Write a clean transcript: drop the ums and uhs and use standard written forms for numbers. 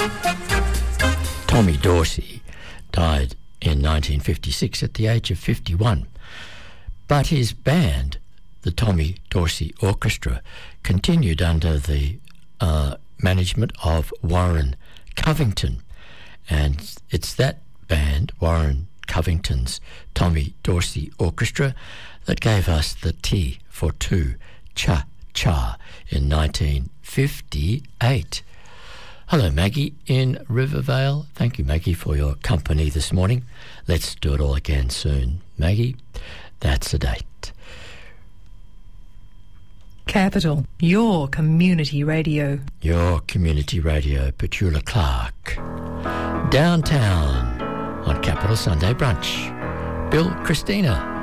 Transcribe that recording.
Tommy Dorsey died in 1956 at the age of 51. But his band, the Tommy Dorsey Orchestra, continued under the management of Warren Covington. And it's that band, Warren Covington's Tommy Dorsey Orchestra, that gave us the T for Two, Cha-Cha, in 1958. Hello, Maggie in Rivervale. Thank you, Maggie, for your company this morning. Let's do it all again soon. Maggie, that's a date. Capital, your community radio. Your community radio, Petula Clark. Downtown on Capital Sunday Brunch. Bill Christina.